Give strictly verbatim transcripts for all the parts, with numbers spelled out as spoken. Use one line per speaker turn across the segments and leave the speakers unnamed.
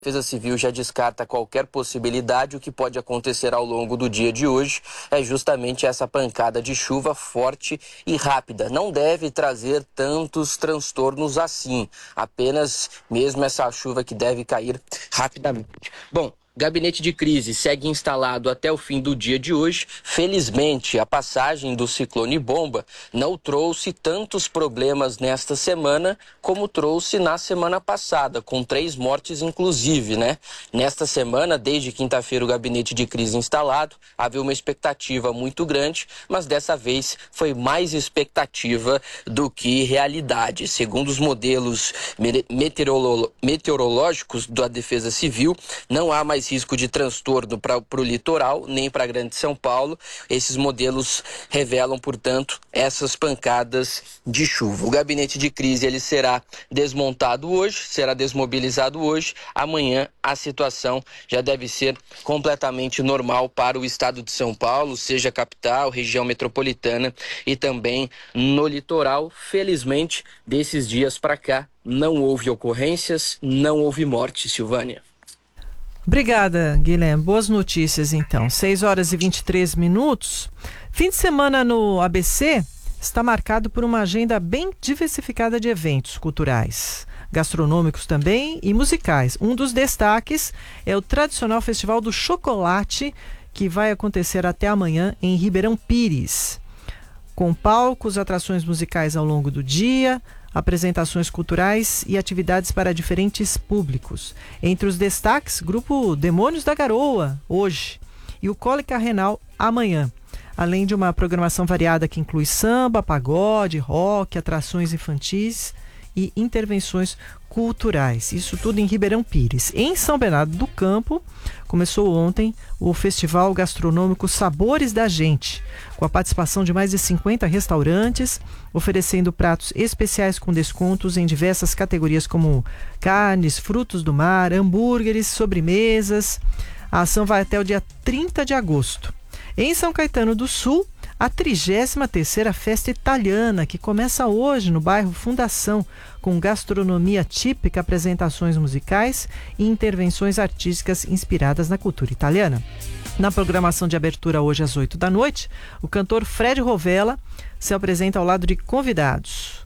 A Defesa Civil já descarta qualquer possibilidade. O que pode acontecer ao longo do dia de hoje é justamente essa pancada de chuva forte e rápida. Não deve trazer tantos transtornos assim, apenas mesmo essa chuva que deve cair rapidamente. Bom, gabinete de crise segue instalado até o fim do dia de hoje. Felizmente, a passagem do ciclone bomba não trouxe tantos problemas nesta semana como trouxe na semana passada, com três mortes inclusive, né? Nesta semana, desde quinta-feira, o gabinete de crise instalado, havia uma expectativa muito grande, mas dessa vez foi mais expectativa do que realidade. Segundo os modelos meteorolo- meteorológicos da Defesa Civil, não há mais risco de transtorno para o litoral, nem para a Grande São Paulo. Esses modelos revelam, portanto, essas pancadas de chuva. O gabinete de crise ele será desmontado hoje, será desmobilizado hoje. Amanhã a situação já deve ser completamente normal para o estado de São Paulo, seja capital, região metropolitana e também no litoral. Felizmente, desses dias para cá, não houve ocorrências, não houve morte, Silvânia.
Obrigada, Guilherme. Boas notícias, então. seis horas e vinte e três minutos. Fim de semana no A B C está marcado por uma agenda bem diversificada de eventos culturais, gastronômicos também e musicais. Um dos destaques é o tradicional Festival do Chocolate, que vai acontecer até amanhã em Ribeirão Pires, com palcos, atrações musicais ao longo do dia, apresentações culturais e atividades para diferentes públicos. Entre os destaques, grupo Demônios da Garoa, hoje, e o Cólica Renal, amanhã. Além de uma programação variada que inclui samba, pagode, rock, atrações infantis e intervenções culturais. Isso tudo em Ribeirão Pires. Em São Bernardo do Campo, começou ontem o Festival Gastronômico Sabores da Gente, com a participação de mais de cinquenta restaurantes, oferecendo pratos especiais com descontos em diversas categorias como carnes, frutos do mar, hambúrgueres, sobremesas. A ação vai até o dia trinta de agosto. Em São Caetano do Sul, a trigésima terceira Festa Italiana, que começa hoje no bairro Fundação, com gastronomia típica, apresentações musicais e intervenções artísticas inspiradas na cultura italiana. Na programação de abertura hoje às oito da noite, o cantor Fred Rovella se apresenta ao lado de convidados.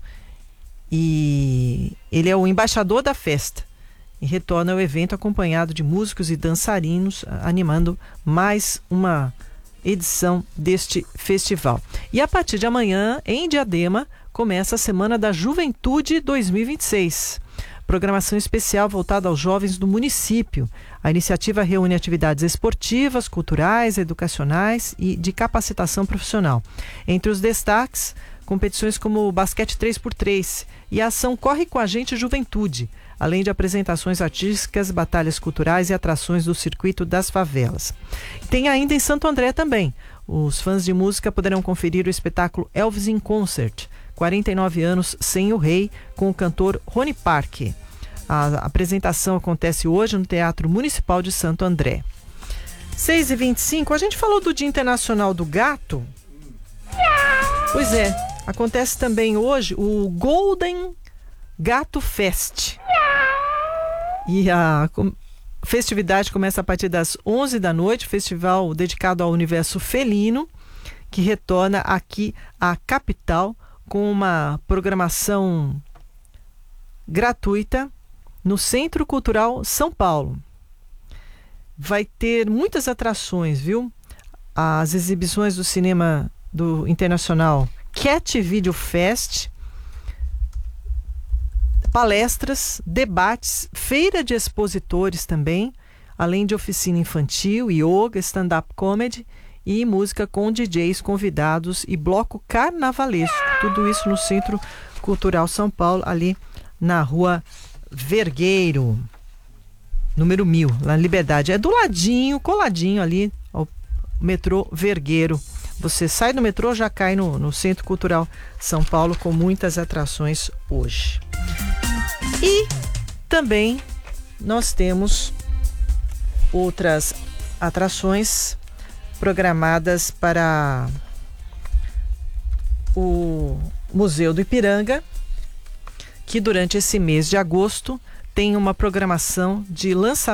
E ele é o embaixador da festa e retorna ao evento acompanhado de músicos e dançarinos, animando mais uma edição deste festival. E a partir de amanhã, em Diadema, começa a Semana da Juventude dois mil e vinte e seis. Programação especial voltada aos jovens do município. A iniciativa reúne atividades esportivas, culturais, educacionais e de capacitação profissional. Entre os destaques, competições como o basquete três por três e a ação Corre com a Gente Juventude, além de apresentações artísticas, batalhas culturais e atrações do circuito das favelas. Tem ainda em Santo André também. Os fãs de música poderão conferir o espetáculo Elvis in Concert, quarenta e nove anos sem o rei, com o cantor Rony Parque. A apresentação acontece hoje no Teatro Municipal de Santo André. seis e vinte e cinco, a gente falou do Dia Internacional do Gato. Pois é, acontece também hoje o Golden Gato Fest. E a festividade começa a partir das onze da noite, festival dedicado ao universo felino, que retorna aqui à capital com uma programação gratuita no Centro Cultural São Paulo. Vai ter muitas atrações, viu? As exibições do cinema do internacional Cat Video Fest, palestras, debates, feira de expositores também, além de oficina infantil, yoga, stand-up comedy e música com D Js convidados e bloco carnavalesco. Tudo isso no Centro Cultural São Paulo, ali na Rua Vergueiro, número mil, na Liberdade. É do ladinho, coladinho ali ao metrô Vergueiro. Você sai do metrô, já cai no, no Centro Cultural São Paulo, com muitas atrações hoje. E também nós temos outras atrações programadas para o Museu do Ipiranga, que durante esse mês de agosto tem uma programação de lançamento